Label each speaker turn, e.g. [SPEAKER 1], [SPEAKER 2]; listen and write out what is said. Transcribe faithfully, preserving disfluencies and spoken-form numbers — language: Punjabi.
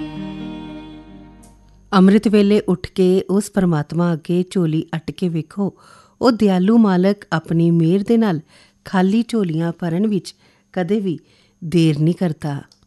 [SPEAKER 1] ਅੰਮ੍ਰਿਤ ਵੇਲੇ ਉੱਠ ਕੇ ਉਸ ਪਰਮਾਤਮਾ ਅੱਗੇ ਝੋਲੀ ਅੱਟ ਕੇ ਵੇਖੋ। ਉਹ ਦਿਆਲੂ ਮਾਲਕ ਆਪਣੀ ਮਿਹਰ ਦੇ ਨਾਲ ਖਾਲੀ ਝੋਲੀਆਂ ਭਰਨ ਵਿੱਚ ਕਦੇ ਵੀ ਦੇਰ ਨਹੀਂ ਕਰਦਾ।